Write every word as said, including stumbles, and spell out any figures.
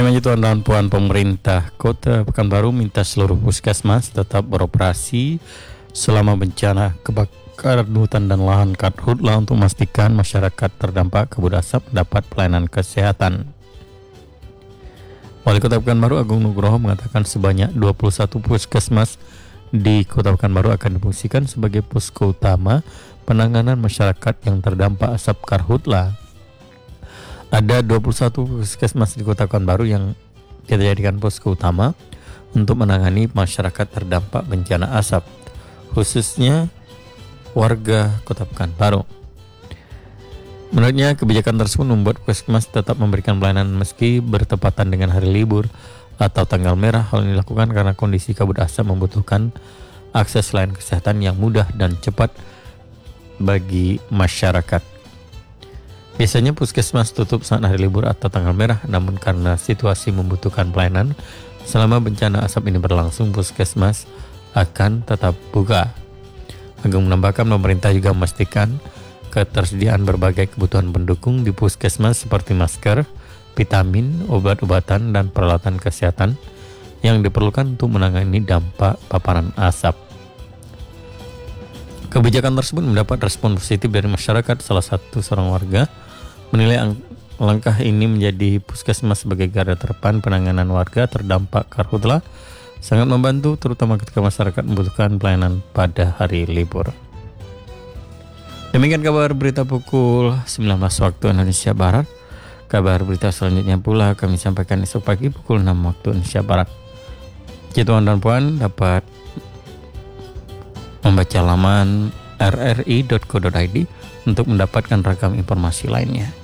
Selanjutnya Tuan dan Puan, pemerintah Kota Pekanbaru minta seluruh puskesmas tetap beroperasi selama bencana kebakaran hutan dan lahan Karhutla untuk memastikan masyarakat terdampak kabut asap mendapat pelayanan kesehatan. Wali Kota Pekanbaru Agung Nugroho mengatakan sebanyak dua puluh satu puskesmas di Kota Pekanbaru akan difungsikan sebagai posko utama penanganan masyarakat yang terdampak asap Karhutla. Ada dua puluh satu puskesmas di Kota Pekanbaru yang kita jadikan posko utama untuk menangani masyarakat terdampak bencana asap, khususnya warga Kota Pekanbaru. Menurutnya, kebijakan tersebut membuat puskesmas tetap memberikan pelayanan meski bertepatan dengan hari libur atau tanggal merah. Hal ini dilakukan karena kondisi kabut asap membutuhkan akses layanan kesehatan yang mudah dan cepat bagi masyarakat. Biasanya puskesmas tutup saat hari libur atau tanggal merah, namun karena situasi membutuhkan pelayanan selama bencana asap ini berlangsung, puskesmas akan tetap buka. Agung menambahkan pemerintah juga memastikan ketersediaan berbagai kebutuhan pendukung di puskesmas seperti masker, vitamin, obat-obatan, dan peralatan kesehatan yang diperlukan untuk menangani dampak paparan asap. Kebijakan tersebut mendapat respon positif dari masyarakat. Salah satu seorang warga menilai langkah ini menjadi puskesmas sebagai garda terdepan penanganan warga terdampak Karhutla sangat membantu, terutama ketika masyarakat membutuhkan pelayanan pada hari libur. Demikian kabar berita pukul sembilan belas waktu Indonesia Barat. Kabar berita selanjutnya pula kami sampaikan esok pagi pukul enam waktu Indonesia Barat. Tuan dan Puan dapat membaca laman r r i dot co dot i d untuk mendapatkan ragam informasi lainnya.